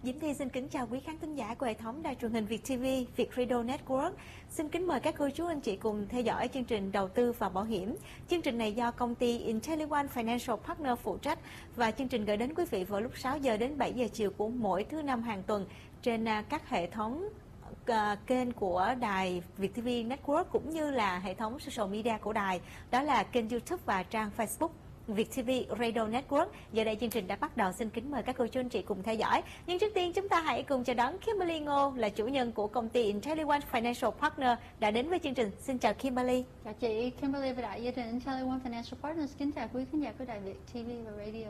Diễm Thi xin kính chào quý khán thính giả của hệ thống đài truyền hình Việt TV, Việt Radio Network. Xin kính mời các cô chú anh chị cùng theo dõi chương trình đầu tư và bảo hiểm. Chương trình này do công ty IntelliOne Financial Partner phụ trách và chương trình gửi đến quý vị vào lúc 6 giờ đến 7 giờ chiều của mỗi thứ năm hàng tuần trên các hệ thống kênh của đài Việt TV Network cũng như là hệ thống social media của đài, đó là kênh YouTube và trang Facebook Việt TV Radio Network. Giờ đây chương trình đã bắt đầu, xin kính mời các cô chú anh chị cùng theo dõi. Nhưng trước tiên chúng ta hãy cùng chào đón Kimberly Ngô, là chủ nhân của công ty IntelliOne Financial Partner đã đến với chương trình. Xin chào Kimberly. Chào chị, Kimberly và đại gia đình IntelliOne Financial Partners. Kính chào quý khán giả của đài Việt TV và Radio.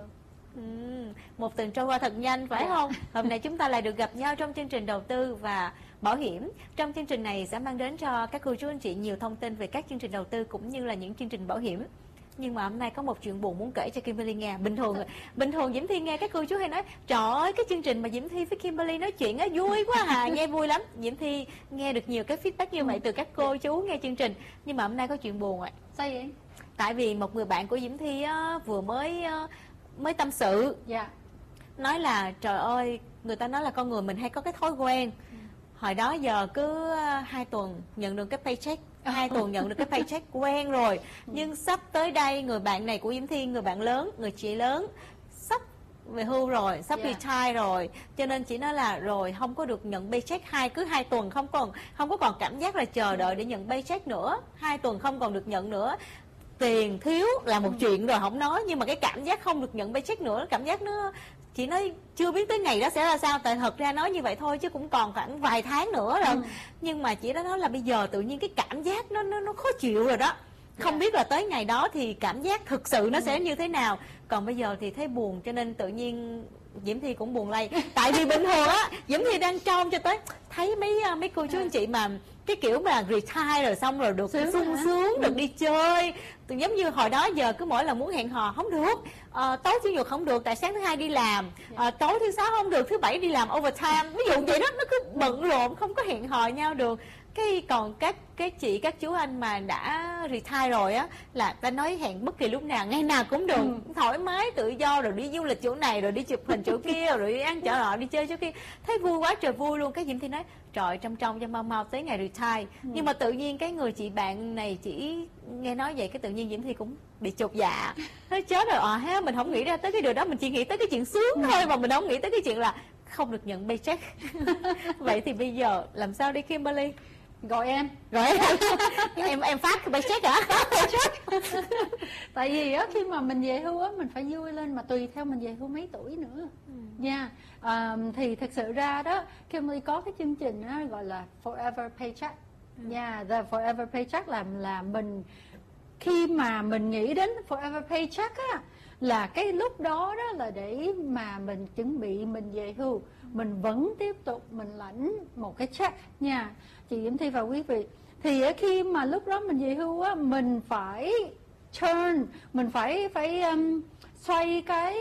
Một tuần trôi qua thật nhanh phải không? Hôm nay chúng ta lại được gặp nhau trong chương trình đầu tư và bảo hiểm. Trong chương trình này sẽ mang đến cho các cô chú anh chị nhiều thông tin về các chương trình đầu tư cũng như là những chương trình bảo hiểm. Nhưng mà hôm nay có một chuyện buồn muốn kể cho Kimberly nghe. Bình thường Diễm Thi nghe các cô chú hay nói trời ơi, cái chương trình mà Diễm Thi với Kimberly nói chuyện á vui quá hà, nghe vui lắm. Diễm Thi nghe được nhiều cái feedback như vậy từ các cô chú nghe chương trình. Nhưng mà hôm nay có chuyện buồn ạ. Sao vậy? Tại vì một người bạn của Diễm Thi á, vừa mới tâm sự. Nói là trời ơi, người ta nói là con người mình hay có cái thói quen. Hồi đó giờ cứ 2 tuần nhận được cái paycheck, 2 tuần nhận được cái paycheck quen rồi. Nhưng sắp tới đây người bạn này của Diễm Thi, người bạn lớn, người chị lớn, sắp về hưu rồi, sắp retire rồi, cho nên chị nói là rồi không có được nhận paycheck cứ 2 tuần, không có còn cảm giác là chờ đợi để nhận paycheck nữa. 2 tuần không còn được nhận nữa. Tiền thiếu là một chuyện rồi không nói, nhưng mà cái cảm giác không được nhận paycheck nữa, cảm giác nó, chị nói chưa biết tới ngày đó sẽ ra sao. Tại thật ra nói như vậy thôi chứ cũng còn khoảng vài tháng nữa rồi. Nhưng mà chị đã nói là bây giờ tự nhiên cái cảm giác nó khó chịu rồi đó. Không biết là tới ngày đó thì cảm giác thực sự nó sẽ như thế nào. Còn bây giờ thì thấy buồn, cho nên tự nhiên Diễm Thi cũng buồn lây. Tại vì bình thường á, Diễm Thi đang trông cho tới thấy mấy cô chú anh chị mà cái kiểu mà retire rồi xong rồi được sung sướng, được đi chơi. Giống như hồi đó giờ cứ mỗi lần muốn hẹn hò không được, tối chủ nhật không được tại sáng thứ hai đi làm, tối thứ sáu không được, thứ bảy đi làm overtime, ví dụ vậy đó. Nó cứ bận rộn, không có hẹn hò nhau được. Còn các chị, các chú anh mà đã retire rồi á, là ta nói hẹn bất kỳ lúc nào, ngày nào cũng được, thoải mái tự do, rồi đi du lịch chỗ này, rồi đi chụp hình chỗ kia, rồi đi ăn chỗ nọ, đi chơi chỗ kia, thấy vui quá trời vui luôn. Cái Diễm Thi nói trời, trong cho mau tới ngày retire. Nhưng mà tự nhiên cái người chị bạn này chỉ nghe nói vậy, cái tự nhiên Diễm Thi cũng bị chột dạ. Nói chết rồi, mình không nghĩ ra tới cái điều đó, mình chỉ nghĩ tới cái chuyện sướng thôi, mà mình không nghĩ tới cái chuyện là không được nhận paycheck. Vậy thì bây giờ làm sao đi Kimberly? Gọi em. em phát cái paycheck hả? Tại vì á, khi mà mình về hưu á, mình phải vui lên, mà tùy theo mình về hưu mấy tuổi nữa nha. Thì thực sự ra đó, Kimberly có cái chương trình đó, gọi là Forever Paycheck nha. The Forever Paycheck là mình, khi mà mình nghĩ đến Forever Paycheck á, là cái lúc đó đó là để mà mình chuẩn bị mình về hưu, mình vẫn tiếp tục mình lãnh một cái check nha chị Diễm Thi và quý vị. Thì khi mà lúc đó mình về hưu á, mình phải turn, mình phải xoay cái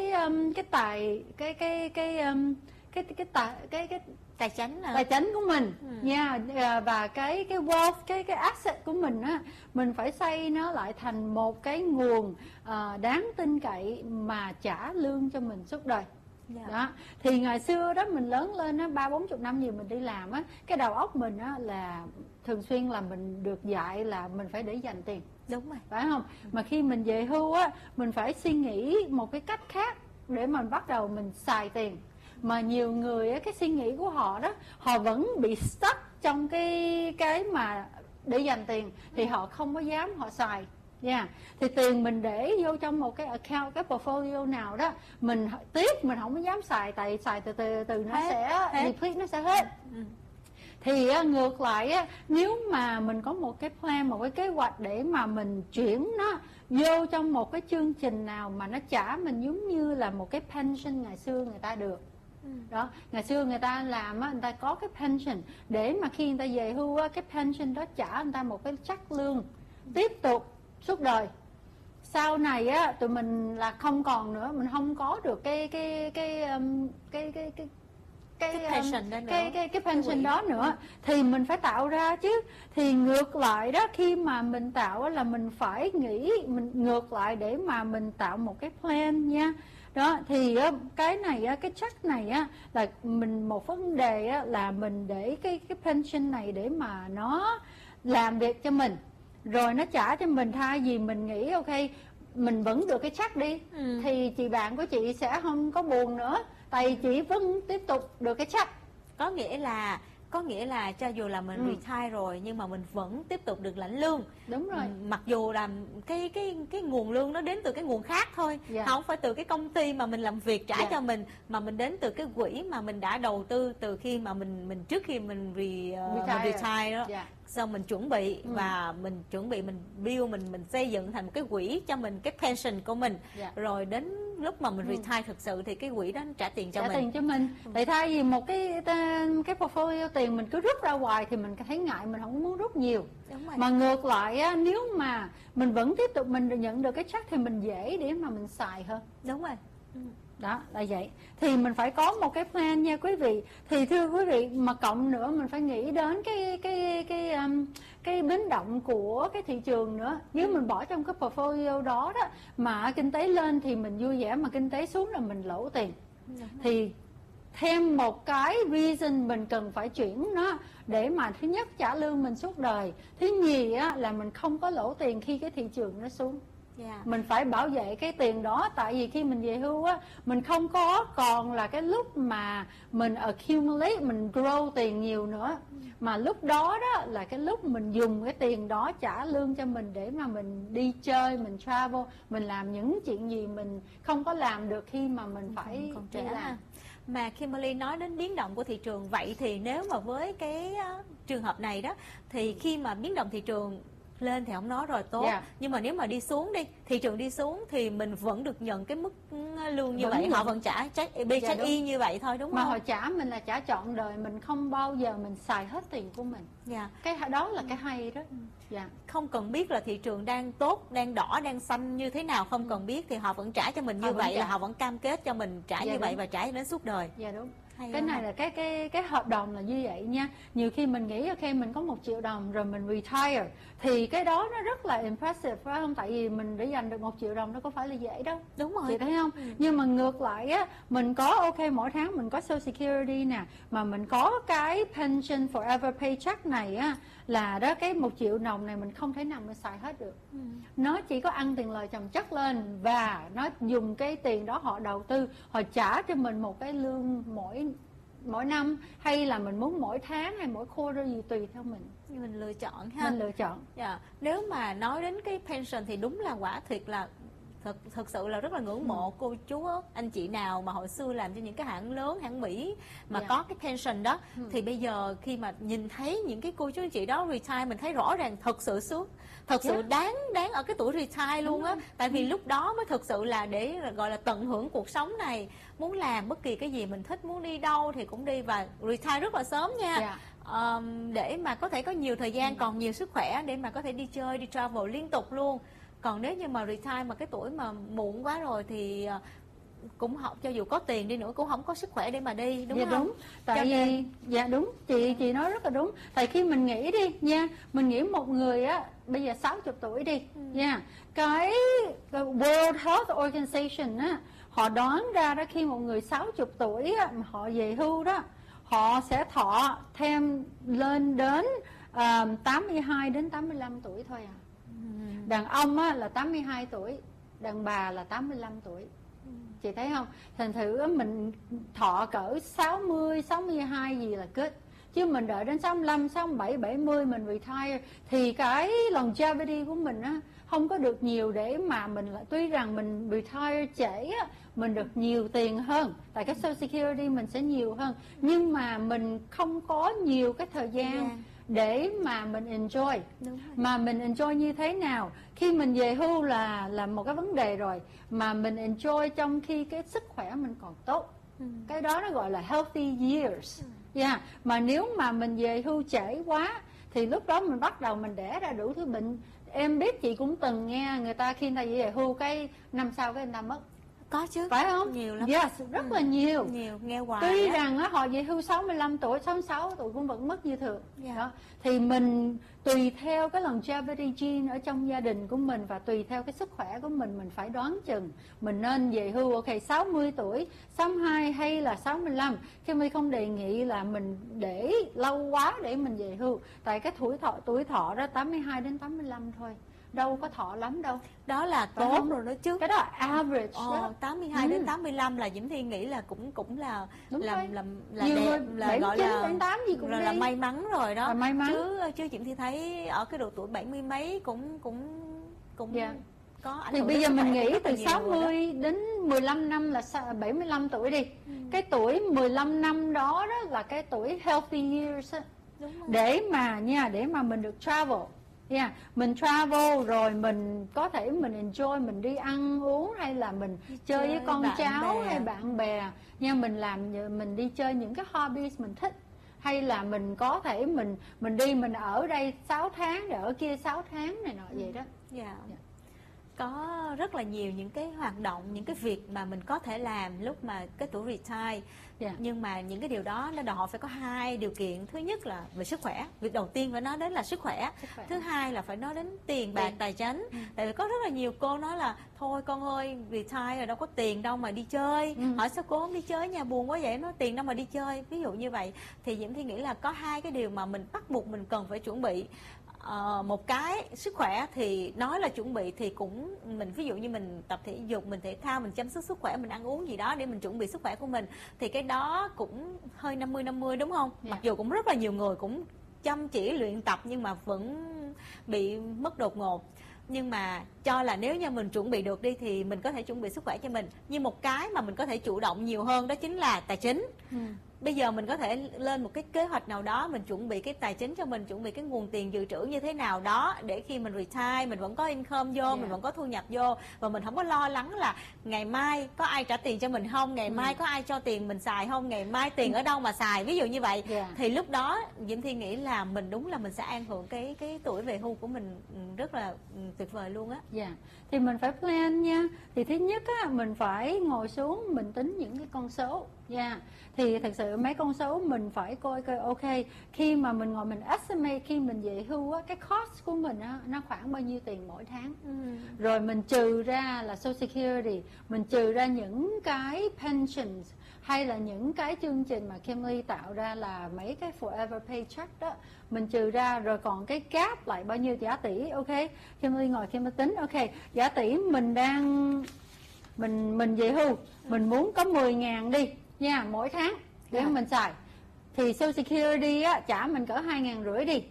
tài chánh của mình nha. Và cái wealth, cái asset của mình á, mình phải xây nó lại thành một cái nguồn đáng tin cậy mà trả lương cho mình suốt đời. Đó. Thì ngày xưa đó mình lớn lên á, 30-40 năm gì mình đi làm á, cái đầu óc mình á là thường xuyên là mình được dạy là mình phải để dành tiền. Đúng rồi, phải không? Mà khi mình về hưu á, mình phải suy nghĩ một cái cách khác để mình bắt đầu mình xài tiền. Mà nhiều người á, cái suy nghĩ của họ đó, họ vẫn bị stuck trong cái mà để dành tiền, thì họ không có dám họ xài. Thì tiền mình để vô trong một cái account, cái portfolio nào đó, mình không có dám xài, tại xài từ nó sẽ deplete, nó sẽ hết. Thì ngược lại á, nếu mà mình có một cái plan, một cái kế hoạch để mà mình chuyển nó vô trong một cái chương trình nào mà nó trả mình giống như là một cái pension ngày xưa người ta được. Đó, ngày xưa người ta làm á, người ta có cái pension để mà khi người ta về hưu á, cái pension đó trả người ta một cái check lương tiếp tục suốt đời. Sau này á, tụi mình là không còn nữa, mình không có được cái pension đó nữa, thì mình phải tạo ra chứ. Thì ngược lại đó, khi mà mình tạo là mình phải nghĩ mình ngược lại để mà mình tạo một cái plan nha. Đó thì cái này cái check này á là mình một vấn đề á, là mình để cái pension này để mà nó làm việc cho mình rồi nó trả cho mình, thay vì mình nghĩ ok mình vẫn được cái check đi thì chị bạn của chị sẽ không có buồn nữa, tại vì chị vẫn tiếp tục được cái check. Có nghĩa là cho dù là mình retire rồi nhưng mà mình vẫn tiếp tục được lãnh lương. Đúng rồi. Mặc dù là cái nguồn lương nó đến từ cái nguồn khác thôi, không phải từ cái công ty mà mình làm việc trả cho mình, mà mình đến từ cái quỹ mà mình đã đầu tư từ khi mà mình trước khi mình retire đó. Sau mình chuẩn bị và mình chuẩn bị mình build mình xây dựng thành một cái quỹ cho mình, cái pension của mình. Rồi đến lúc mà mình retire thực sự thì cái quỹ đó trả tiền cho mình. Tại thay vì một cái portfolio tiền mình cứ rút ra hoài thì mình thấy ngại, mình không muốn rút nhiều. Mà ngược lại á, nếu mà mình vẫn tiếp tục mình nhận được cái check thì mình dễ để mà mình xài hơn. Đúng rồi. Đó là vậy. Thì mình phải có một cái plan nha quý vị. Thì thưa quý vị, mà cộng nữa mình phải nghĩ đến cái biến động của cái thị trường nữa. Nếu mình bỏ trong cái portfolio đó đó mà kinh tế lên thì mình vui vẻ, mà kinh tế xuống là mình lỗ tiền. Thì thêm một cái reason mình cần phải chuyển nó để mà thứ nhất trả lương mình suốt đời, thứ nhì á, là mình không có lỗ tiền khi cái thị trường nó xuống. Mình phải bảo vệ cái tiền đó, tại vì khi mình về hưu á, mình không có còn là cái lúc mà mình accumulate, mình grow tiền nhiều nữa, mà lúc đó đó là cái lúc mình dùng cái tiền đó trả lương cho mình để mà mình đi chơi, mình travel, mình làm những chuyện gì mình không có làm được khi mà mình phải còn trẻ làm. Mà Kimberly nói đến biến động của thị trường, vậy thì nếu mà với cái trường hợp này đó, thì khi mà biến động thị trường lên thì không nói rồi tốt, nhưng mà nếu mà đi xuống đi, thị trường đi xuống thì mình vẫn được nhận cái mức lương như vậy, họ vẫn trả check y như vậy thôi, đúng không? Mà họ trả mình là trả trọn đời, mình không bao giờ mình xài hết tiền của mình. Cái đó là cái hay đó. Không cần biết là thị trường đang tốt, đang đỏ, đang xanh như thế nào, không cần biết thì họ vẫn trả cho mình như vậy, là họ vẫn cam kết cho mình trả như vậy và trả đến suốt đời. Đúng. Cái này là cái hợp đồng là như vậy nha. Nhiều khi mình nghĩ ok mình có 1 triệu đồng rồi mình retire thì cái đó nó rất là impressive, phải không? Tại vì mình để dành được 1 triệu đồng nó có phải là dễ đâu. Đúng rồi. Chị thấy không? Nhưng mà ngược lại á, mình có ok mỗi tháng mình có Social Security nè, mà mình có cái pension forever paycheck này á, là đó cái 1 triệu đồng này mình không thể nào mà xài hết được. Nó chỉ có ăn tiền lời chồng chất lên, và nó dùng cái tiền đó họ đầu tư, họ trả cho mình một cái lương mỗi năm, hay là mình muốn mỗi tháng hay mỗi quarter gì tùy theo mình lựa chọn ha. Mình lựa chọn. Nếu mà nói đến cái pension thì đúng là quả thiệt là thật sự là rất là ngưỡng mộ cô chú anh chị nào mà hồi xưa làm cho những cái hãng lớn, hãng Mỹ mà có cái pension đó, thì bây giờ khi mà nhìn thấy những cái cô chú anh chị đó retire, mình thấy rõ ràng thật sự sướng, thật sự đáng ở cái tuổi retire luôn á. Tại vì lúc đó mới thực sự là để gọi là tận hưởng cuộc sống này, muốn làm bất kỳ cái gì mình thích, muốn đi đâu thì cũng đi, và retire rất là sớm nha. Để mà có thể có nhiều thời gian, còn nhiều sức khỏe để mà có thể đi chơi, đi travel liên tục luôn. Còn nếu như mà retire mà cái tuổi mà muộn quá rồi thì cũng học, cho dù có tiền đi nữa cũng không có sức khỏe để mà đi, đúng không? Đúng. Tại vì đúng, chị nói rất là đúng. Tại khi mình nghĩ đi nha, mình nghĩ một người á bây giờ 60 tuổi đi nha, cái World Health Organization á, họ đoán ra đó khi một người 60 tuổi á, mà họ về hưu đó, họ sẽ thọ thêm lên đến 82 đến 85 tuổi thôi à. Đàn ông á, là 82 tuổi, đàn bà là 85 tuổi. Chị thấy không? Thành thử mình thọ cỡ 60, 62 gì là good. Chứ mình đợi đến 65, 67, 70 mình retire thì cái longevity của mình á không có được nhiều để mà mình lại, tuy rằng mình retire trễ á, mình được nhiều tiền hơn, tại cái Social Security mình sẽ nhiều hơn, nhưng mà mình không có nhiều cái thời gian để mà mình enjoy. Mà mình enjoy như thế nào? Khi mình về hưu là một cái vấn đề rồi, mà mình enjoy trong khi cái sức khỏe mình còn tốt. Cái đó nó gọi là healthy years. Mà nếu mà mình về hưu trễ quá thì lúc đó mình bắt đầu mình đẻ ra đủ thứ bệnh. Em biết chị cũng từng nghe người ta khi người ta về hưu cái năm sau cái người ta mất. Có chứ. Phải không? Nhiều lắm. Yes, rất là nhiều. Nhiều, nghe hoài. Tuy rằng họ về hưu 65 tuổi, 66 tuổi cũng vẫn mất như thường. Đó. Thì mình tùy theo cái longevity gene ở trong gia đình của mình và tùy theo cái sức khỏe của mình phải đoán chừng mình nên về hưu 60 tuổi, 62 hay là 65. Khi mình không đề nghị là mình để lâu quá để mình về hưu. Tại cái tuổi thọ đó 82 đến 85 thôi. Đâu có thọ lắm đâu. Đó là tốt rồi đó chứ. Cái đó là average đó. 82 đến 85 là Diễm Thi nghĩ là cũng là nhiều đẹp, người là gọi là 78 gì cũng là may mắn rồi đó. Là may mắn. Chứ Diễm Thi thấy ở cái độ tuổi 70 mấy cũng có ảnh thì hưởng. Bây giờ mình nghĩ từ 60 đến 15 năm là 75 tuổi đi. Cái tuổi 15 năm đó là cái tuổi healthy years á. Để mà mình được travel. Mình travel rồi mình có thể mình enjoy, mình đi ăn uống hay là mình chơi với con cháu hay bạn bè nha, mình đi chơi những cái hobbies mình thích, hay là mình có thể mình đi mình ở đây 6 tháng rồi ở kia 6 tháng này nọ vậy đó. Có rất là nhiều những cái hoạt động, những cái việc mà mình có thể làm lúc mà cái tuổi retire. Nhưng mà những cái điều đó nó đòi hỏi phải có hai điều kiện. Thứ nhất là về sức khỏe. Việc đầu tiên phải nói đến là sức khỏe. Thứ hai là phải nói đến tiền bạc, tài chính. Tại vì có rất là nhiều cô nói là thôi con ơi, retire rồi đâu có tiền đâu mà đi chơi. Hỏi sao cô không đi chơi nhà buồn quá vậy? Nói tiền đâu mà đi chơi. Ví dụ như vậy thì Diễm Thi nghĩ là có hai cái điều mà mình bắt buộc mình cần phải chuẩn bị. Một cái sức khỏe thì nói là chuẩn bị thì cũng mình ví dụ như mình tập thể dục, mình thể thao, mình chăm sóc sức khỏe, mình ăn uống gì đó để mình chuẩn bị sức khỏe của mình, thì cái đó cũng hơi 50-50 đúng không? Mặc dù cũng rất là nhiều người cũng chăm chỉ luyện tập nhưng mà vẫn bị mất đột ngột. Nhưng mà cho là nếu như mình chuẩn bị được đi thì mình có thể chuẩn bị sức khỏe cho mình. Nhưng một cái mà mình có thể chủ động nhiều hơn đó chính là tài chính. Bây giờ mình có thể lên một cái kế hoạch nào đó, mình chuẩn bị cái tài chính cho mình, chuẩn bị cái nguồn tiền dự trữ như thế nào đó để khi mình retire mình vẫn có income vô, mình vẫn có thu nhập vô, và mình không có lo lắng là ngày mai có ai trả tiền cho mình không, ngày mai có ai cho tiền mình xài không, ngày mai tiền ở đâu mà xài, ví dụ như vậy. Thì lúc đó Diễm Thi nghĩ là mình đúng là mình sẽ an hưởng cái tuổi về hưu của mình rất là tuyệt vời luôn á. Thì mình phải plan nha. Thì thứ nhất á, mình phải ngồi xuống mình tính những cái con số. Thì thật sự mấy con số mình phải coi ok, khi mà mình ngồi mình estimate khi mình về hưu á, cái cost của mình á, nó khoảng bao nhiêu tiền mỗi tháng. Rồi mình trừ ra là Social Security, mình trừ ra những cái pensions hay là những cái chương trình mà Kimberly tạo ra là mấy cái forever paycheck đó, mình trừ ra rồi còn cái gap lại bao nhiêu giá tỷ. Ok, Kimberly ngồi Kimberly tính ok giá tỷ mình đang mình về hưu, mình muốn có 10.000 đi nha mỗi tháng để mình xài, thì Social Security á, trả mình cỡ 2.500 đi.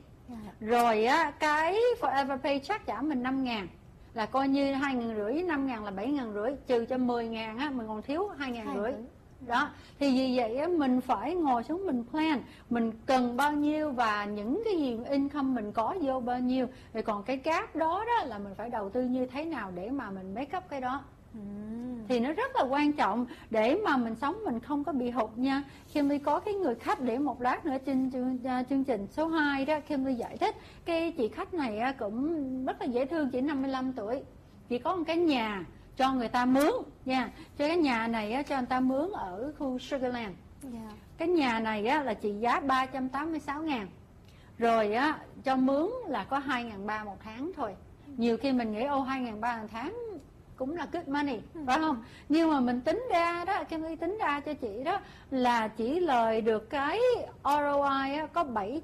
Rồi á, cái forever paycheck trả mình 5.000, là coi như 2.500, 5.000 là 7.500, trừ cho 10.000 á, mình còn thiếu 2.500. Đó, thì vì vậy á, mình phải ngồi xuống mình plan, mình cần bao nhiêu và những cái gì income mình có vô bao nhiêu, rồi còn cái gap đó là mình phải đầu tư như thế nào để mà mình make up cái đó. Thì nó rất là quan trọng để mà mình sống mình không có bị hụt nha. Kimberly có cái người khách để một lát nữa trên chương trình số 2 đó, Kimberly giải thích cái chị khách này cũng rất là dễ thương, chỉ 55 tuổi, chỉ có một cái nhà cho người ta mướn nha. Cho cái nhà này cho người ta mướn ở khu Sugarland. Cái nhà này là trị giá 386.000. Rồi cho mướn là có 2.300 một tháng thôi. Nhiều khi mình nghĩ 2.300 một tháng cũng là good money, phải không? Nhưng mà mình tính ra đó, Kimberly tính ra cho chị đó là chỉ lời được cái ROI có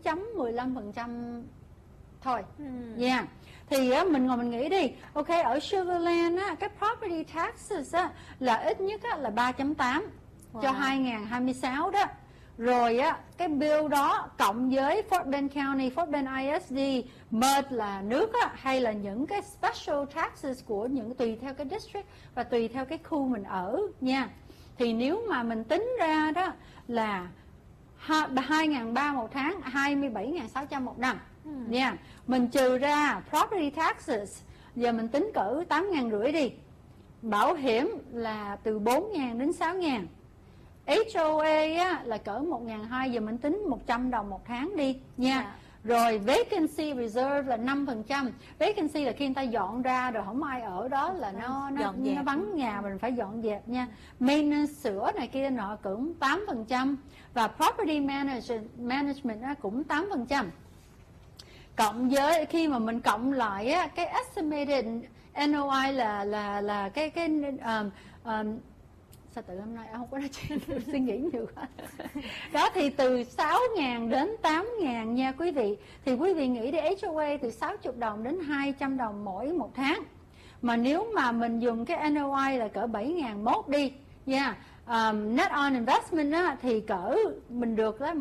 7.15% thôi. Thì mình ngồi mình nghĩ đi, ok, ở Sugarland cái property taxes là ít nhất là 3.8 cho 2026 đó. Rồi cái bill đó cộng với Fort Bend County, Fort Bend ISD, merge là nước hay là những cái special taxes của những tùy theo cái district và tùy theo cái khu mình ở nha. Thì nếu mà mình tính ra đó là 2.300 một tháng, 27.600 một năm nha. Mình trừ ra property taxes, giờ mình tính cỡ 8.500 đi. Bảo hiểm là từ 4.000 đến 6.000. HOA là cỡ 1.200, giờ mình tính 100 đồng một tháng đi nha. Rồi vacancy reserve là 5%. Vacancy là khi người ta dọn ra rồi không ai ở đó, là nó vắng nhà, mình phải dọn dẹp nha. Maintenance, sửa này kia nọ cũng 8%. Và property management cũng 8%. Cộng với khi mà mình cộng lại á, cái estimated NOI là cái sao tự hôm nay không có nói chuyện suy nghĩ nhiều quá. Đó thì từ 6.000 đến 8.000 nha quý vị. Thì quý vị nghĩ đi, HOA từ 60 đồng đến 200 đồng mỗi một tháng. Mà nếu mà mình dùng cái NOI là cỡ 7.001 đi nha. Net on investment á, thì cỡ mình được là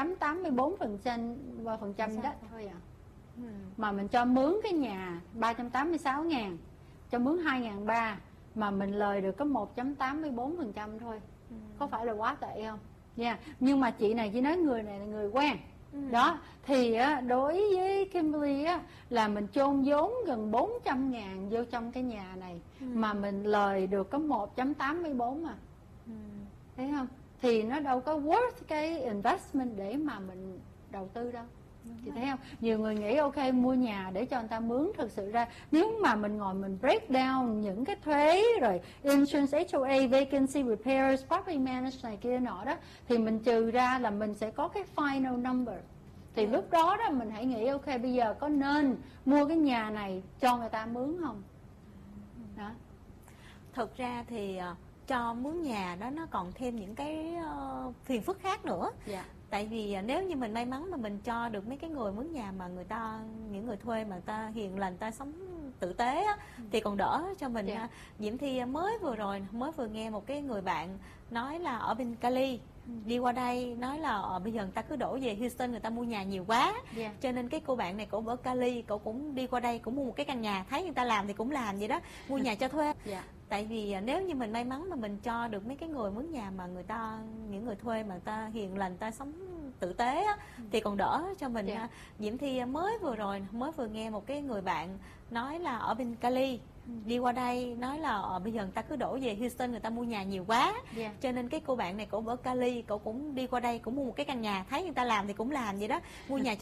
1.84% đó thôi à. Mà mình cho mướn cái nhà 386.000, cho mướn 2.300, mà mình lời được có 1.84% thôi. Có phải là quá tệ không? Yeah. Nhưng mà chị này chỉ nói người này là người quen. Đó thì á, đối với Kimberly á, là mình chôn vốn gần 400.000 vô trong cái nhà này, mà mình lời được có 1.84 mà. Thấy không? Thì nó đâu có worth cái investment để mà mình đầu tư đâu. Chị thấy không? Nhiều người nghĩ ok mua nhà để cho người ta mướn, thực sự ra nếu mà mình ngồi mình break down những cái thuế rồi insurance, HOA, vacancy repairs, property management này kia nọ đó, thì mình trừ ra là mình sẽ có cái final number. Thì lúc đó đó mình hãy nghĩ ok bây giờ có nên mua cái nhà này cho người ta mướn không? Đó. Thực ra thì cho mướn nhà đó nó còn thêm những cái phiền phức khác nữa. Tại vì nếu như mình may mắn mà mình cho được mấy cái người mướn nhà mà người ta, những người thuê mà người ta hiền lành, người ta sống tử tế á, thì còn đỡ cho mình. Diễm Thi mới vừa nghe một cái người bạn nói là ở bên Cali đi qua đây nói là bây giờ người ta cứ đổ về Houston, người ta mua nhà nhiều quá, cho nên cái cô bạn này cổ ở Cali, cổ cũng đi qua đây cũng mua một cái căn nhà, thấy người ta làm thì cũng làm vậy đó, mua nhà cho thuê. Tại vì nếu như mình may mắn mà mình cho được mấy cái người mướn nhà mà người ta, những người thuê mà người ta hiền lành, người ta sống tử tế á, thì còn đỡ cho mình. Diễm Thi mới vừa nghe một cái người bạn nói là ở bên Cali đi qua đây nói là bây giờ người ta cứ đổ về Houston, người ta mua nhà nhiều quá, cho nên cái cô bạn này cổ ở Cali, cổ cũng đi qua đây cũng mua một cái căn nhà, thấy người ta làm thì cũng làm vậy đó, mua nhà